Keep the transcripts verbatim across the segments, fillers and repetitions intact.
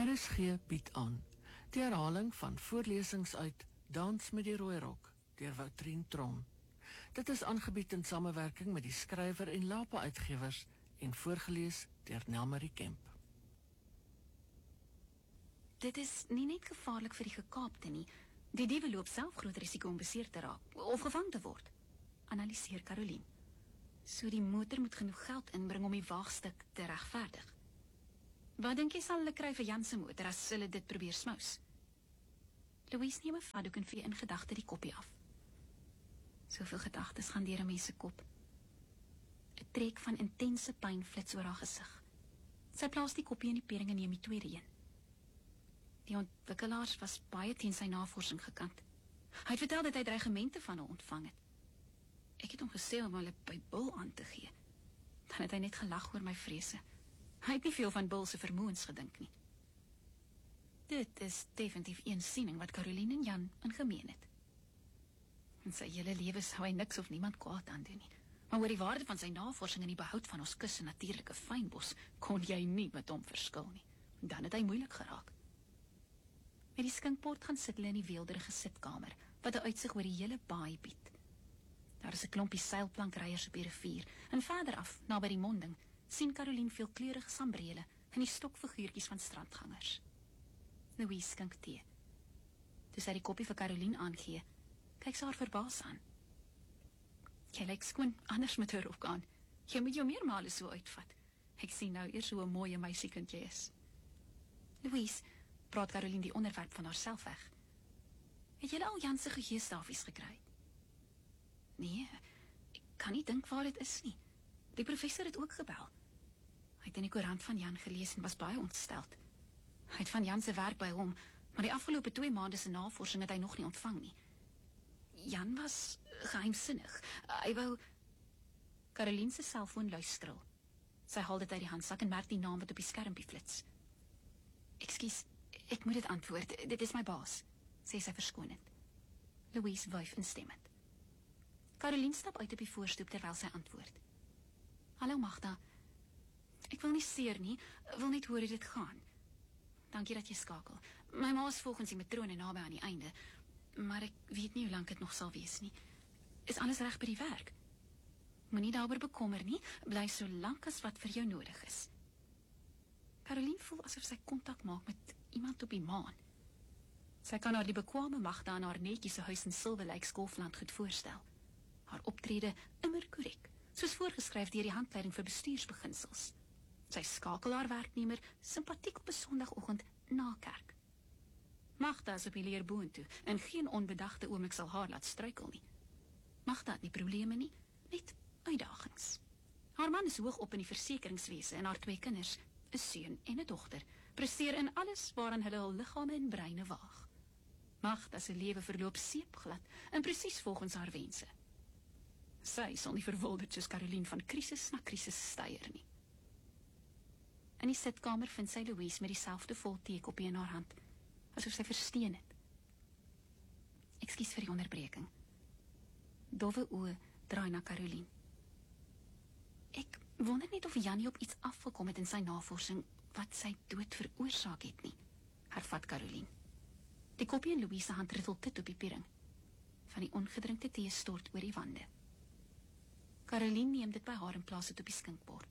R S G bied aan die herhaling van voorlesings uit Dans met die Rooi Rok deur Woutrien Tron. Dit is aangebied in samewerking met die skrywer en Lapa uitgewers en voorgelees deur Nelmarie Kemp. Dit is nie net gevaarlik vir die gekaapte nie. Die diewe loop self groot risiko om beseer te raak of gevang te word, analiseer Caroline. So die motor moet genoeg geld inbring om die waagstuk te regverdig. Wat dink jy sal hulle kry vir Jan se motor as hulle dit probeer smous? Louise neem 'n vatdoek en vee in gedagte die koppie af. Soveel gedagtes gaan deur 'n mens se kop. 'n Trek van intense pyn flits oor haar gesig. Sy plaas die koppie in die pering en neem die tweede een. Die ontwikkelaars was baie teen sy navorsing gekant. Hy het vertel dat hy dreigemente van hulle ontvang het. Ek het hom gesê om hulle by Bill aan te gee. Dan het hy net gelag oor my vrese. Hy het nie veel van Bill se vermoëns gedink nie. Dit is definitief een siening wat Caroline en Jan in gemeen het. In sy hele lewe sou hy niks of niemand kwaad aandoen nie. Maar oor die waarde van sy navorsing en die behoud van ons kus en natuurlike fynbos kon jy nie met hom verskil nie. Dan het hy moeilik geraak. Met die skinkbord gaan sit hulle in die weelderige sitkamer, wat 'n uitsig oor die hele baai bied. Daar is 'n klompie seilplankryers op die rivier, en verder af, naby die monding, sien Caroline veelkleurige sambrele en die stokfiguurtjies van strandgangers. Louise skink tee. Toe sy die koppie vir Caroline aangee, kyk sy haar verbaas aan. Jy lyk skoon anders met 'n rok aan. Jy moet jou meermale so uitvat. Ek sien nou eers hoe 'n mooie meisiekind jy is. Louise, praat Caroline die onderwerp van haarself weg. Het julle al Jan se geheestafies gekry? Nee, ek kan nie dink waar dit is nie. Die professor het ook gebel. Hy het in die koerant van Jan gelees en was baie ontsteld. Hy het van Jan se werk by hom, maar die afgelope twee maande se navorsing het hy nog nie ontvang nie. Jan was geheimsinnig. Hy wou... Caroline se selfoon luister. Sy haal dit uit die handsak en merk die naam wat op die skermpie flits. Ekskuus, ek moet dit antwoord. Dit is my baas, sê sy verskonend. Louise wuif instemmend. Caroline stap uit op die voorstoep terwyl sy antwoord. Hallo Magda. Ek wil nie seer nie, wil net hoor hoe dit gaan. Dankie dat jy skakel. My ma is volgens die matrone naby aan die einde, maar ek weet nie hoe lank dit nog sal wees nie. Is alles reg by die werk? Moenie daaroor bekommer nie, bly so lank as wat vir jou nodig is. Caroline voel asof sy kontak maak met iemand op die maan. Sy kan haar die bekwame Magda aan haar netjiese huis in Silver Lake Skolfland goed voorstel. Haar optrede immer korrek, soos voorgeskryf deur die handleiding vir bestuursbeginsels. Sy skakel haar werknemer simpatiek op 'n Sondagoggend na kerk. Magda is op die leer boontoe en geen onbedagte oomblik sal haar laat struikel nie. Magda het nie probleme nie, net uitdagings. Haar man is hoog op in die versekeringswese en haar twee kinders, 'n seun en 'n dogter, presteer in alles waaraan hulle hul liggame en breine waag. Magda se lewe verloop seepglad en presies volgens haar wense. Sy sal nie verwilderd soos Caroline van krisis na krisis steier nie. In die sitkamer vind sy Louise met dieselfde vol teekoppie in haar hand, asof sy versteen het. Ekskuus vir die onderbreking. Dowwe oë draai na Caroline. Ek wonder net of Janie op iets afgekom het in sy navorsing wat sy dood veroorsaak het nie, hervat Caroline. Die koppie in Louise se hand rittel tit op die piering. Van die ongedrinkte tee stort oor die wande. Caroline neem dit by haar en plaas dit op die skinkbord.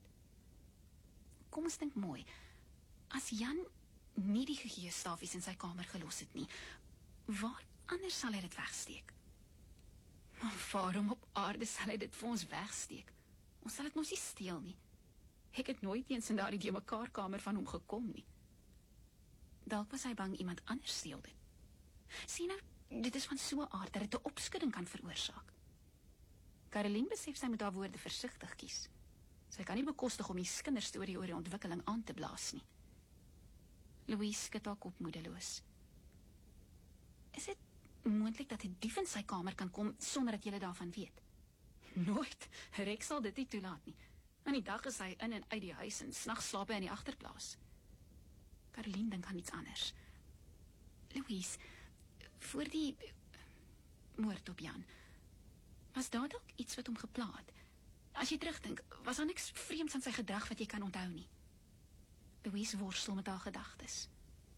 Kom ons dink mooi. As Jan nie die geheestafies in sy kamer gelos het nie, waar anders sal hy dit wegsteek? Maar waarom op aarde sal hy dit vir ons wegsteek? Ons sal dit mos nie steel nie. Ek het nooit eens in daardie die mekaar kamer van hom gekom nie. Dalk was hy bang iemand anders steel dit. Sien nou, dit is van so 'n aard dat dit 'n opskudding kan veroorsaak. Caroline besef sy moet haar woorde versigtig kies. Sy kan nie bekostig om die kinderstorie oor die ontwikkeling aan te blaas nie. Louise skud haar kop moedeloos. Is dit moontlik dat 'n dief in sy kamer kan kom sonder dat jy daarvan weet? Nooit. Rex sal dit nie toelaat nie. Aan die dag is hy in en uit die huis en snags slaap hy in die agterplaas. Caroline dink aan iets anders. Louise, voor die moord op Jan, was daar dalk iets wat hom gepla het? As jy terugdink, was daar niks vreemds aan sy gedrag wat jy kan onthou nie? Louise worstel met haar gedagtes.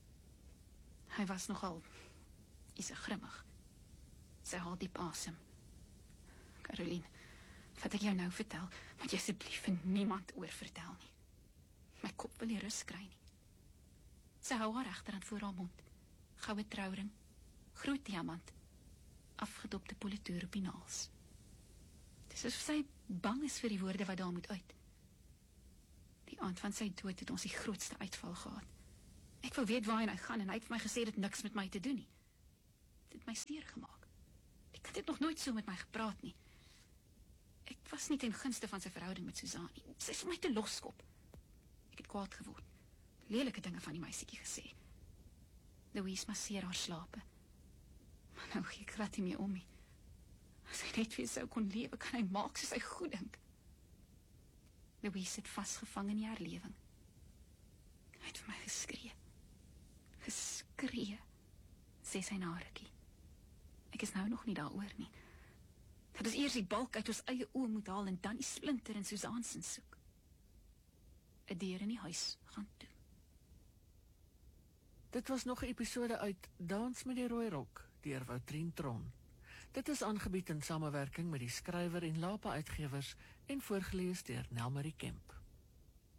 Hy was nogal is 'n grimmig. Sy haal diep asem. Caroline, wat ek jou nou vertel, moet jy asseblief vir niemand oor vertel nie. My kop wil nie rus kry nie. Sy hou haar regterhand voor haar mond. Goue trouring, groot diamant, afgedopte politoer op die naels. Dis asof sy bang is vir die woorde wat daar moet uit. Die aand van sy dood het ons die grootste uitval gehad. Ek wou weet waar hy gaan en hy het vir my gesê dit niks met my te doen nie. Dit het my seer gemaak. Ek het nog nooit so met my gepraat nie. Ek was nie ten gunste van sy verhouding met Suzanne nie. Sy is vir my te loskop. Ek het kwaad geword. Lelike dinge van die meisiekie gesê. Louise masseer haar slape. Maar nou gee ek glad nie meer om nie. As hy net weer sou kon lewe, kan hy maak soos hy goed dink. Louise sit vasgevang in die herlewing. Hy het vir my geskree. Geskree, sê sy na rukkie. Ek is nou nog nie daaroor nie. Dat ons eers die balk uit ons eie oë moet haal en dan die splinter in Suzanne se soek. 'n Deur in die huis gaan toe. Dit was nog 'n episode uit Dans met die rooi rok deur Woutrien Tron. Dit is aangebied in samewerking met die skrywer en Lapa Uitgewers en voorgeles deur Nelmarie Kemp.